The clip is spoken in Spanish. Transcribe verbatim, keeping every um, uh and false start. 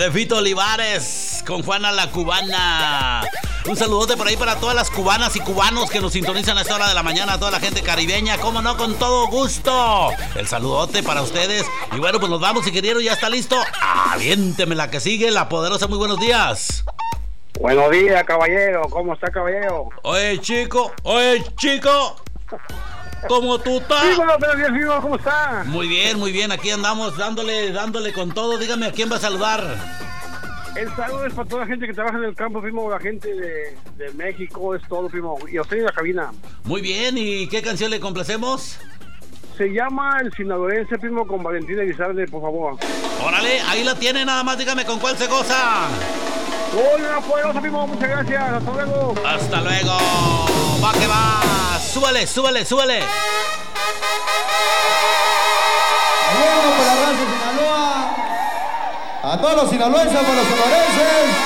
de Fito Olivares con Juana la Cubana. Un saludote por ahí para todas las cubanas y cubanos que nos sintonizan a esta hora de la mañana, a toda la gente caribeña, cómo no, con todo gusto. El saludote para ustedes. Y bueno, pues nos vamos, ingeniero, ya está listo. Aviénteme la que sigue, la poderosa. Muy buenos días. Buenos días, caballero. ¿Cómo está, caballero? Oye, chico, oye, chico. ¿Cómo tú estás? Sí, buenos días, amigo. ¿Cómo está? Muy bien, muy bien. Aquí andamos dándole, dándole con todo. Dígame, ¿a quién va a saludar? El saludo es para toda la gente que trabaja en el campo, primo. La gente de, de México, es todo, primo. Y a usted en la cabina. Muy bien. ¿Y qué canción le complacemos? Se llama El Sinaloense, primo, con Valentina Elizalde, por favor. Órale, ahí la tiene. Nada más dígame con cuál se goza. Hola, poderosa, primo. Muchas gracias. Hasta luego. Hasta luego. Va que va. Súbale, súbale, súbale. Bueno, por la raza de Sinaloa. A todos los sinaloenses, por los sonorenses.